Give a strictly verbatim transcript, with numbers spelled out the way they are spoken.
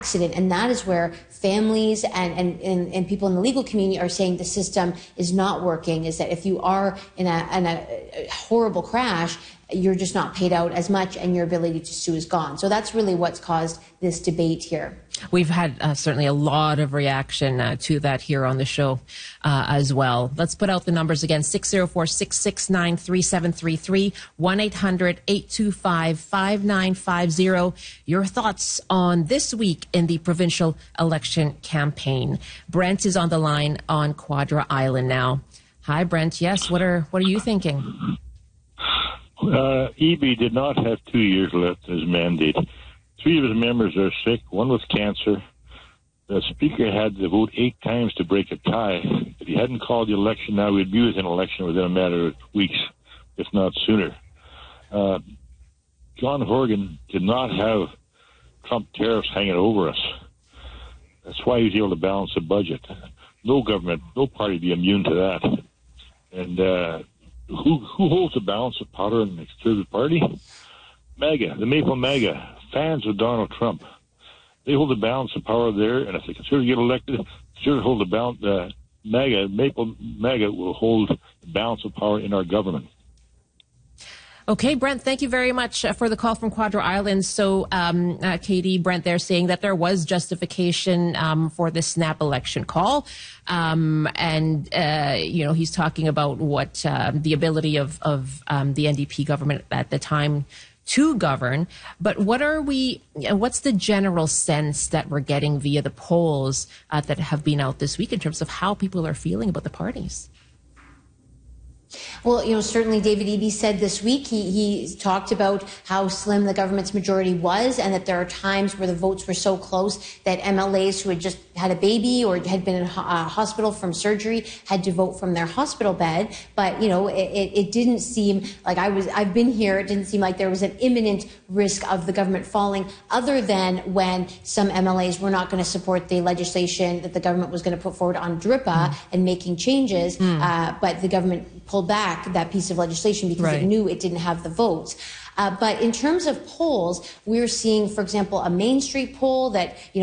accident. And that is where families and, and, and, and people in the legal community are saying the system is not working, is that if you are in a, in a horrible crash, you're just not paid out as much and your ability to sue is gone. So that's really what's caused this debate here. We've had uh, certainly a lot of reaction uh, to that here on the show uh, as well. Let's put out the numbers again: six oh four, six six nine, three seven three three, one eight hundred, eight two five, five nine five zero. Your thoughts on this week in the provincial election campaign. Brent is on the line on Quadra Island now. Hi, Brent. Yes, what are what are you thinking? Uh, Eby did not have two years left in his mandate. Three of his members are sick. One with cancer. The Speaker had to vote eight times to break a tie. If he hadn't called the election now, we'd be within an election within a matter of weeks, if not sooner. Uh, John Horgan did not have Trump tariffs hanging over us. That's why he was able to balance the budget. No government, no party would be immune to that. And uh, who who holds the balance of power in the Conservative Party? MAGA, the Maple MAGA, fans of Donald Trump. They hold the balance of power there, and if the Conservatives get elected, Conservatives hold the balance. Uh, MAGA, Maple MAGA will hold the balance of power in our government. Okay, Brent, thank you very much for the call from Quadra Island. So, um, uh, Katie, Brent there saying that there was justification um, for the snap election call. Um, and, uh, you know, he's talking about what uh, the ability of, of um, the N D P government at the time to govern. But what are we, what's the general sense that we're getting via the polls uh, that have been out this week in terms of how people are feeling about the parties? Well, you know, certainly David Eby said this week, he, he talked about how slim the government's majority was and that there are times where the votes were so close that M L As who had just had a baby or had been in a hospital from surgery had to vote from their hospital bed. But, you know, it, it, it didn't seem like I was, I've been here, it didn't seem like there was an imminent risk of the government falling other than when some M L As were not going to support the legislation that the government was going to put forward on DRIPA mm. and making changes. Mm. Uh, but the government pulled back that piece of legislation because right. it knew it didn't have the votes. Uh, but in terms of polls, we're seeing, for example, a Main Street poll that, you know,